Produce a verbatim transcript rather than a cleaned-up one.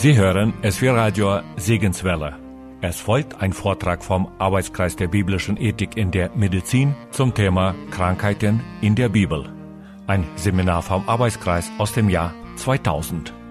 Sie hören S vier Radio Segenswelle. Es folgt ein Vortrag vom Arbeitskreis der biblischen Ethik in der Medizin zum Thema Krankheiten in der Bibel. Ein Seminar vom Arbeitskreis aus dem Jahr zweitausend.